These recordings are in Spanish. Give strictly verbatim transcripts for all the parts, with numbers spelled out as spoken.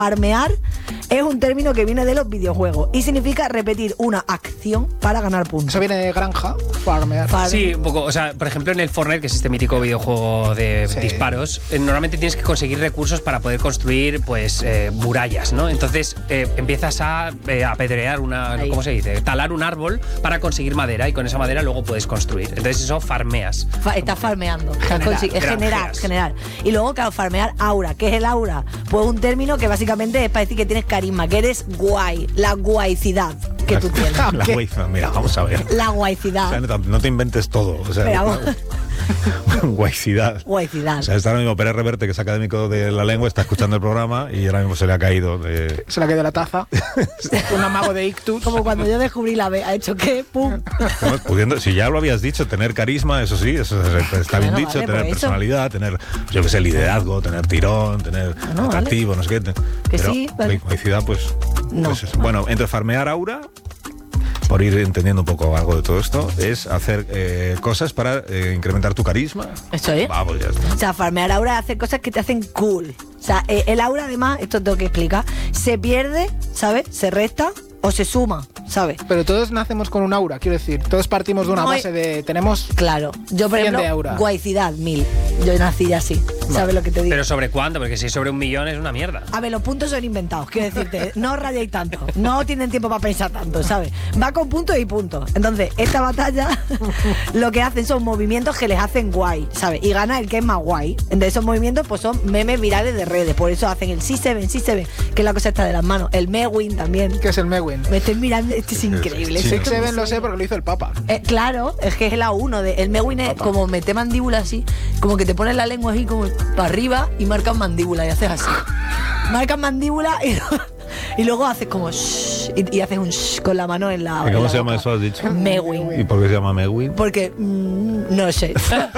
Farmear es un término que viene de los videojuegos y significa repetir una acción para ganar puntos. Eso viene de granja, farmear. Farme. Sí, un poco. O sea, por ejemplo, en el Fortnite, que es este mítico videojuego de sí. disparos, eh, normalmente tienes que conseguir recursos para poder construir, pues, eh, murallas, ¿no? Entonces eh, empiezas a eh, apedrear una, Ahí. ¿cómo se dice? Talar un árbol para conseguir madera y con esa madera luego puedes construir. Entonces eso farmeas. Fa estás farmeando. Generar, es generar, generar. Y luego, claro, farmear aura. ¿Qué es el aura? Pues un término que básicamente es para decir que tienes carisma, que eres guay, la guaycidad que tú tienes. La guaycidad, mira, vamos a ver. La guaycidad. O sea, no te inventes todo. O sea, Mira, guaycidad. Guaycidad. O sea, está ahora mismo Pérez Reverte, que es académico de la lengua, está escuchando el programa y ahora mismo se le ha caído. De... Se le ha caído la taza. Un amago de ictus. Como cuando yo descubrí la B, ha hecho qué, pum. Pudiendo, si ya lo habías dicho, tener carisma, eso sí, eso está bien bueno, dicho, vale, tener personalidad, eso. tener, yo que sé, liderazgo, tener tirón, tener bueno, atractivo, vale. no sé qué. Que pero sí, vale. Guaycidad, pues, no. pues eso. Bueno, entre farmear aura, por ir entendiendo un poco algo de todo esto, es hacer eh, cosas para eh, incrementar tu carisma. Eso es. Vamos, ya está. O sea, farmear aura es hacer cosas que te hacen cool. O sea, eh, el aura, además, esto tengo que explicar, se pierde, ¿sabes? Se resta o se suma, ¿sabes? Pero todos nacemos con un aura, quiero decir, todos partimos de una no, base de... Tenemos claro, yo por ejemplo, de aura. Guaycidad, mil. Yo nací ya así, ¿sabes vale. lo que te digo? ¿Pero sobre cuánto? Porque si es sobre un millón es una mierda. A ver, los puntos son inventados, quiero decirte, no rayéis tanto, no tienen tiempo para pensar tanto, ¿sabes? Va con puntos y puntos. Entonces, esta batalla lo que hacen son movimientos que les hacen guay, ¿sabes? Y gana el que es más guay. Entonces, esos movimientos pues son memes virales de redes, por eso hacen el sí se ven, sí se ven, que es la cosa esta de las manos. El Mewin también. ¿Qué es el Mewin? Me estoy mirando, esto es increíble. Sí, six seven lo sé porque lo hizo el Papa. Eh, claro, es que es el A uno. De, el Mewin es como meter mandíbula así, como que te pones la lengua así como para arriba y marcas mandíbula y haces así. Marcas mandíbula y, y luego haces como shh, y, y haces un shh con la mano en la. ¿Y cómo la se llama boca. eso, has dicho? Mewin. ¿Y por qué se llama Mewin? Porque mmm, no sé.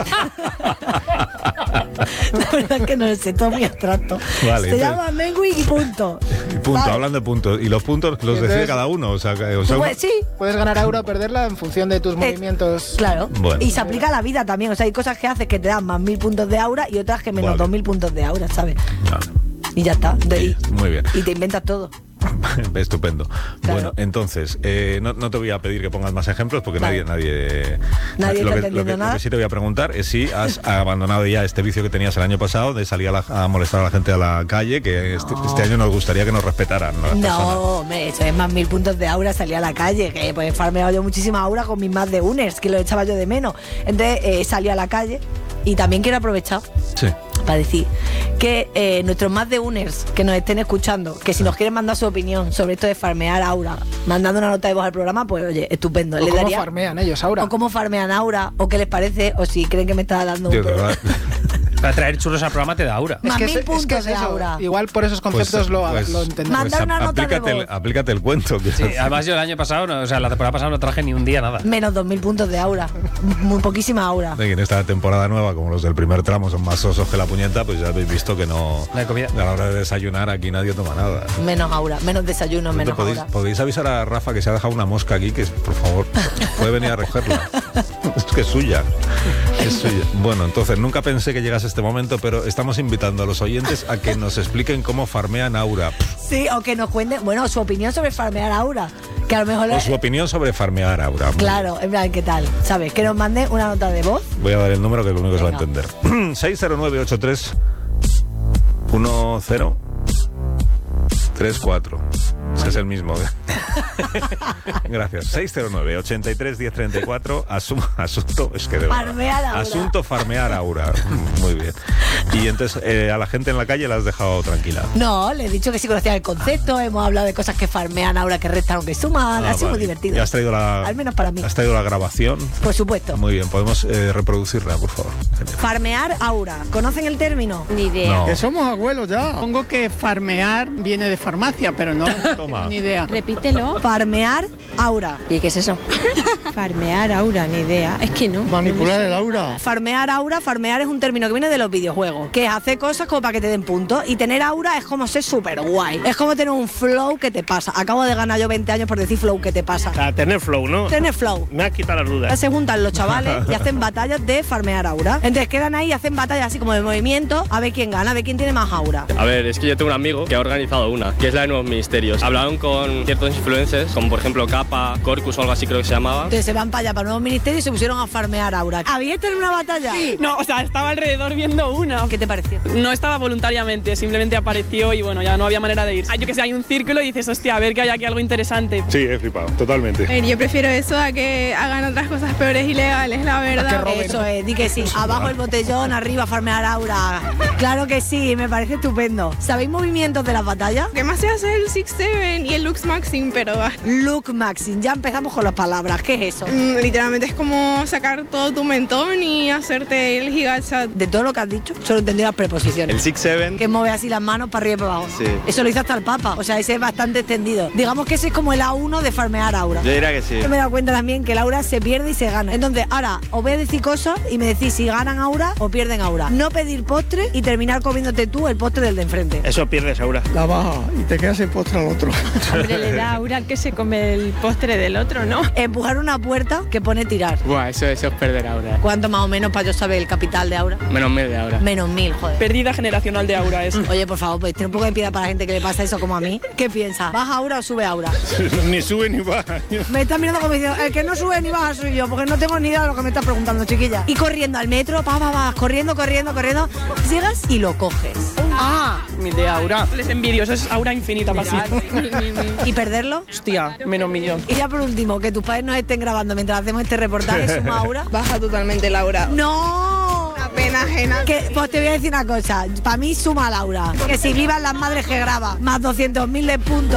La verdad es que no lo sé, todo muy abstracto. Vale, se entonces, llama Mewin y punto. Y punto, vale. Hablan de puntos. Y los puntos los entonces, decide cada uno. O sea, o sea, pues, sí. Puedes ganar aura o perderla en función de tus eh, movimientos. Claro. Bueno. Y se aplica a la vida también. O sea, hay cosas que haces que te dan más mil puntos de aura y otras que menos vale. dos mil puntos de aura, ¿sabes? Vale. Y ya está. De ahí. Muy bien. Y te inventas todo. Estupendo. Claro. Bueno, entonces, eh, no, no te voy a pedir que pongas más ejemplos porque vale. nadie... Nadie, nadie lo, está que, lo, que, nada. lo que sí te voy a preguntar es si has abandonado ya este vicio que tenías el año pasado de salir a, la, a molestar a la gente a la calle, que este, no. este año nos gustaría que nos respetaran, ¿no? No, me, eso es más mil puntos de aura, salir a la calle, que pues he farmeado yo muchísima aura con mis más de uners, que lo echaba yo de menos. Entonces eh, salí a la calle y también quiero aprovechar sí. para decir que eh, nuestros más de uners que nos estén escuchando, que si nos quieren mandar su opinión sobre esto de farmear aura, mandando una nota de voz al programa, pues oye, estupendo. O ¿Le cómo daría, farmean ellos aura. O cómo farmean aura, o qué les parece, o si creen que me está dando un... Para traer churros al programa te da aura. Más es que mil es, puntos es que es de eso. aura. Igual por esos conceptos pues, lo, pues, lo entendemos. Mandar una nota de voz. El, aplícate el cuento. Que sí, además yo el año pasado, no, o sea, la temporada pasada no traje ni un día nada. Menos dos mil puntos de aura. Muy poquísima aura. En esta temporada nueva, como los del primer tramo son más sosos que la puñeta, pues ya habéis visto que no... No hay comida. A la hora de desayunar aquí nadie toma nada. Menos aura, menos desayuno, menos podéis, aura. Podéis avisar a Rafa que se ha dejado una mosca aquí, que por favor, puede venir a recogerla. Es que es suya. Es suya. Bueno, entonces, nunca pensé que llegase este momento, pero estamos invitando a los oyentes a que nos expliquen cómo farmean aura. Sí, o que nos cuenten, bueno, su opinión sobre farmear aura. Que a lo mejor... O su opinión sobre farmear aura. Claro, en plan, ¿qué tal? ¿Sabes? Que nos manden una nota de voz. Voy a dar el número que es lo único que se va a entender. seis cero nueve ocho tres uno cero tres cuatro. Ese es el mismo. Gracias. seis cero nueve ochenta y tres diez treinta y cuatro. Asum, asunto. Es que de farmear aura. Asunto farmear aura. Muy bien. Y entonces eh, a la gente en la calle la has dejado tranquila. No, le he dicho que sí conocía el concepto. Hemos hablado de cosas que farmean aura, que restan o que suman. Ah, ha sido vale. muy divertido. ¿Y has traído la, al menos para mí. ¿Has traído la grabación? Por supuesto. Muy bien. Podemos eh, reproducirla, por favor. Genial. Farmear aura. ¿Conocen el término? Ni idea. No. Que somos abuelos ya. Supongo que farmear viene de farmacia, pero no. Toma. Ni idea. Repítelo. Claro. Farmear aura. ¿Y qué es eso? Farmear aura, ni idea. Es que no. Manipular el aura. Farmear aura, farmear es un término que viene de los videojuegos, que es hacer cosas como para que te den puntos, y tener aura es como ser súper guay. Es como tener un flow que te pasa. Acabo de ganar yo veinte años por decir flow que te pasa. O sea, tener flow, ¿no? Tener flow. Me has quitado las dudas. Se juntan los chavales y hacen batallas de farmear aura. Entonces quedan ahí y hacen batallas así como de movimiento, a ver quién gana, a ver quién tiene más aura. A ver, es que yo tengo un amigo que ha organizado una, que es la de Nuevos Ministerios. Hablaron con ciertos influencers, como por ejemplo Kappa, Corcus o algo así creo que se llamaba. Entonces se van para allá, para Nuevos Ministerios, y se pusieron a farmear aura. ¿Habíais tenido una batalla? Sí. No, o sea, estaba alrededor viendo una. ¿Qué te pareció? No estaba voluntariamente, simplemente apareció y bueno, ya no había manera de ir. Yo que sé, hay un círculo y dices, hostia, a ver que hay aquí algo interesante. Sí, he flipado, totalmente. A ver, yo prefiero eso a que hagan otras cosas peores y legales, la verdad. Eso es, di que sí. Abajo el botellón, arriba farmear aura. Claro que sí, me parece estupendo. ¿Sabéis movimientos de las batallas? ¿Qué más se hace el six seven y el Lux Maxim? Pero va. Lux Maxim, ya empezamos con las palabras. ¿Qué es eso? Mm, literalmente es como sacar todo tu mentón y hacerte el gigachat. De todo lo que has dicho, solo entendí las preposiciones. El six seven. Que mueve así las manos para arriba y para abajo. Sí. Eso lo hizo hasta el Papa, o sea, ese es bastante extendido. Digamos que ese es como el A uno de farmear aura. Yo diría que sí. Yo me he dado cuenta también que el aura se pierde y se gana. Entonces, ahora os voy a decir cosas y me decís si ganan aura o pierden aura. No pedir postre y terminar comiéndote tú el postre del de enfrente. Eso pierdes aura. La baja y te quedas en postre al otro. Hombre, le da aura al que se come el postre del otro, ¿no? Empujar una puerta que pone tirar. Buah, eso, eso es perder aura. ¿Cuánto más o menos para yo saber el capital de aura? Menos mil de aura. Menos mil, joder. Pérdida generacional de aura es. Oye, por favor, pues tiene un poco de piedad para la gente que le pasa eso como a mí. ¿Qué piensa? ¿Baja aura o sube aura? Ni sube ni baja. Me están mirando como diciendo, el que no sube ni baja soy yo, porque no tengo ni idea de lo que me estás preguntando, chiquilla. Y corriendo al metro, pa, pa, pa, corriendo, corriendo, corriendo, llegas y lo coges. Ah, mil de aura. Les envidio, eso es aura infinita para sí. ¿Y perderlo? Hostia, menos millón. Y ya por último, que tus padres nos estén grabando mientras hacemos este reportaje, suma aura. Baja totalmente la aura. ¡No! Una pena ajena. Que, pues te voy a decir una cosa, para mí suma Laura. Que si vivan las madres que graban, más doscientos mil de puntos.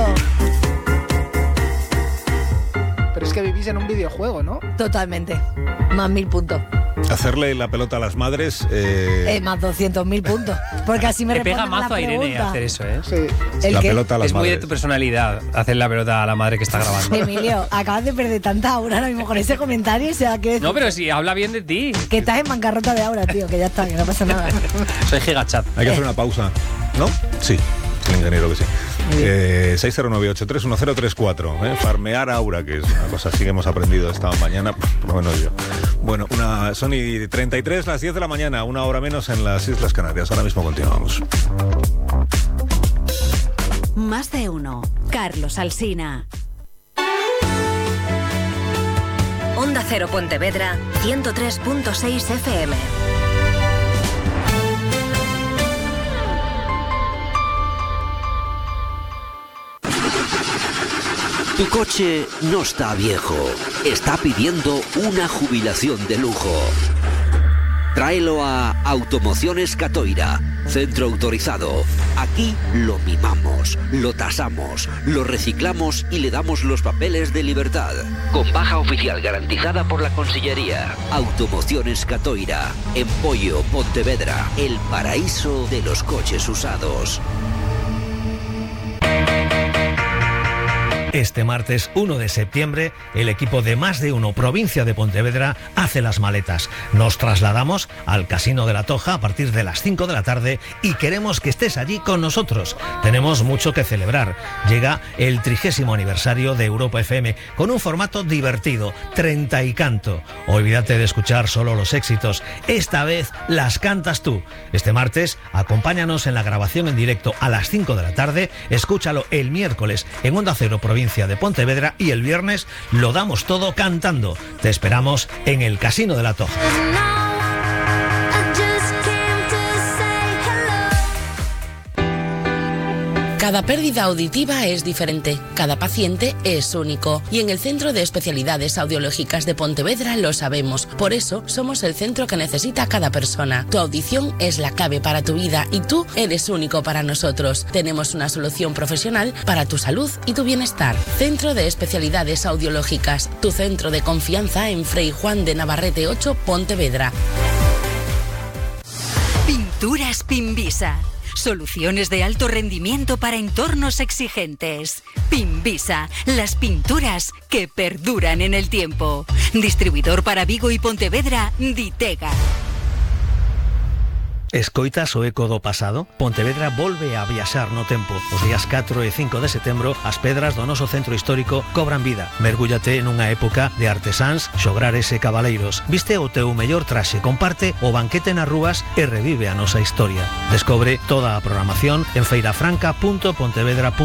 Pero es que vivís en un videojuego, ¿no? Totalmente. Más mil puntos. Hacerle la pelota a las madres. Eh... Eh, más doscientos mil puntos. Porque así me Te pega responden a mazo la a Irene pregunta. hacer eso, ¿eh? Sí. ¿El La qué? pelota a las Es muy madres. de tu personalidad hacer la pelota a la madre que está grabando. Emilio, acabas de perder tanta aura ahora mismo con ese comentario. O sea, que, No, pero si habla bien de ti. que estás en bancarrota de aura, tío. Que ya está, que no pasa nada. Soy gigachat. Hay que hacer una pausa. ¿No? Sí. El ingeniero que sí. Eh, seis cero nueve ocho tres uno cero tres cuatro. ¿eh? Farmear aura, que es una cosa así que hemos aprendido esta mañana, por lo menos yo. Bueno, una, son y treinta y tres, las diez de la mañana, una hora menos en las Islas Canarias. Ahora mismo continuamos. Más de uno. Carlos Alsina. Onda Cero Pontevedra, ciento tres punto seis F M. Tu coche no está viejo, está pidiendo una jubilación de lujo. Tráelo a Automociones Catoira, centro autorizado. Aquí lo mimamos, lo tasamos, lo reciclamos y le damos los papeles de libertad. Con baja oficial garantizada por la Consellería. Automociones Catoira, en Pollo, Pontevedra, el paraíso de los coches usados. Este martes uno de septiembre, el equipo de Más de Uno Provincia de Pontevedra hace las maletas. Nos trasladamos al Casino de la Toja a partir de las cinco de la tarde y queremos que estés allí con nosotros. Tenemos mucho que celebrar. Llega el trigésimo aniversario de Europa F M con un formato divertido, treinta y canto. Olvídate de escuchar solo los éxitos. Esta vez las cantas tú. Este martes, acompáñanos en la grabación en directo a las cinco de la tarde. Escúchalo el miércoles en Onda Cero Provincia de Pontevedra y el viernes lo damos todo cantando. Te esperamos en el Casino de la Toja. Cada pérdida auditiva es diferente, cada paciente es único y en el Centro de Especialidades Audiológicas de Pontevedra lo sabemos. Por eso somos el centro que necesita cada persona. Tu audición es la clave para tu vida y tú eres único para nosotros. Tenemos una solución profesional para tu salud y tu bienestar. Centro de Especialidades Audiológicas, tu centro de confianza en Fray Juan de Navarrete ocho, Pontevedra. Pinturas Pimbisa. Soluciones de alto rendimiento para entornos exigentes. Pinvisa, las pinturas que perduran en el tiempo. Distribuidor para Vigo y Pontevedra, Ditega. Escoitas o eco do pasado? Pontevedra volve a viaxar no tempo. Os días catro e cinco de setembro, as pedras do noso centro histórico cobran vida. Mergúllate nunha época de artesáns, xograres e cabaleiros. Viste o teu mellor traxe, comparte o banquete nas rúas e revive a nosa historia. Descobre toda a programación en feirafranca punto pontevedra punto